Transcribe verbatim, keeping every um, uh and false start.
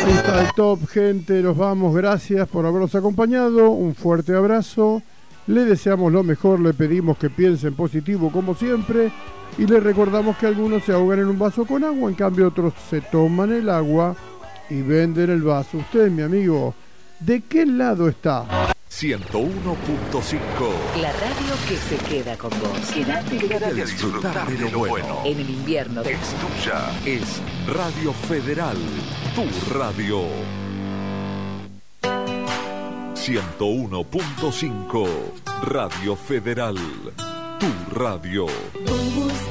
Ahí está el top, gente, nos vamos, gracias por habernos acompañado, un fuerte abrazo, le deseamos lo mejor, le pedimos que piensen positivo como siempre y le recordamos que algunos se ahogan en un vaso con agua, en cambio otros se toman el agua y venden el vaso. Usted, mi amigo, ¿de qué lado está? ciento uno punto cinco. La radio que se queda con vos. Quédate, Quédate a disfrutar de lo bueno. En el invierno Es tuya. Es Radio Federal, tu radio. ciento uno punto cinco. Radio Federal, tu radio.